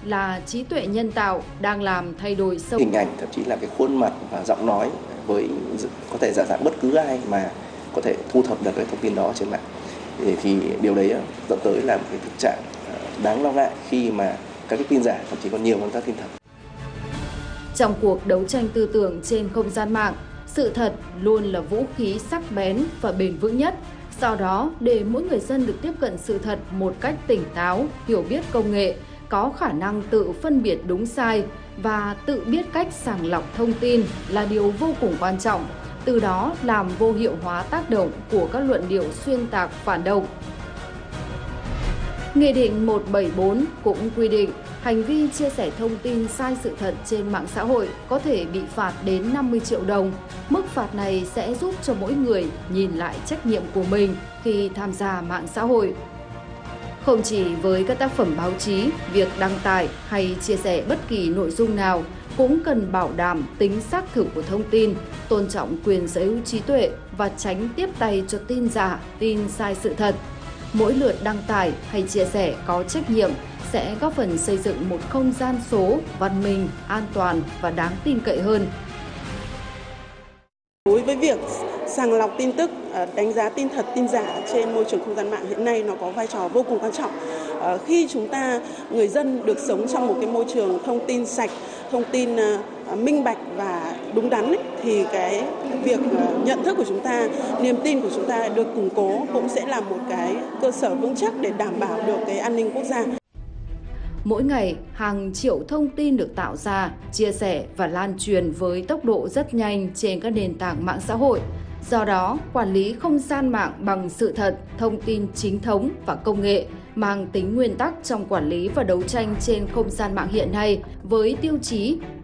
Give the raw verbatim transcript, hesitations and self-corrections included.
là trí tuệ nhân tạo đang làm thay đổi sâu. Hình ảnh, thậm chí là cái khuôn mặt và giọng nói với có thể giả dạng bất cứ ai mà có thể thu thập được cái thông tin đó trên mạng. Thì, thì điều đấy dẫn tới là một cái thực trạng đáng lo ngại khi mà các cái tin giả thậm chí còn nhiều hơn các tin thật. Trong cuộc đấu tranh tư tưởng trên không gian mạng, sự thật luôn là vũ khí sắc bén và bền vững nhất. Do đó, để mỗi người dân được tiếp cận sự thật một cách tỉnh táo, hiểu biết công nghệ, có khả năng tự phân biệt đúng sai và tự biết cách sàng lọc thông tin là điều vô cùng quan trọng. Từ đó làm vô hiệu hóa tác động của các luận điệu xuyên tạc phản động. Nghị định một trăm bảy mươi bốn cũng quy định hành vi chia sẻ thông tin sai sự thật trên mạng xã hội có thể bị phạt đến năm mươi triệu đồng. Mức phạt này sẽ giúp cho mỗi người nhìn lại trách nhiệm của mình khi tham gia mạng xã hội. Không chỉ với các tác phẩm báo chí, việc đăng tải hay chia sẻ bất kỳ nội dung nào cũng cần bảo đảm tính xác thực của thông tin, tôn trọng quyền sở hữu trí tuệ và tránh tiếp tay cho tin giả, tin sai sự thật. Mỗi lượt đăng tải hay chia sẻ có trách nhiệm sẽ góp phần xây dựng một không gian số văn minh, an toàn và đáng tin cậy hơn. Đối với việc sàng lọc tin tức, đánh giá tin thật, tin giả trên môi trường không gian mạng hiện nay nó có vai trò vô cùng quan trọng. Khi chúng ta, người dân được sống trong một cái môi trường thông tin sạch, thông tin minh bạch và đúng đắn ấy, thì cái việc nhận thức của chúng ta, niềm tin của chúng ta được củng cố cũng sẽ là một cái cơ sở vững chắc để đảm bảo được cái an ninh quốc gia. Mỗi ngày, hàng triệu thông tin được tạo ra, chia sẻ và lan truyền với tốc độ rất nhanh trên các nền tảng mạng xã hội. Do đó, quản lý không gian mạng bằng sự thật, thông tin chính thống và công nghệ mang tính nguyên tắc trong quản lý và đấu tranh trên không gian mạng hiện nay với tiêu chí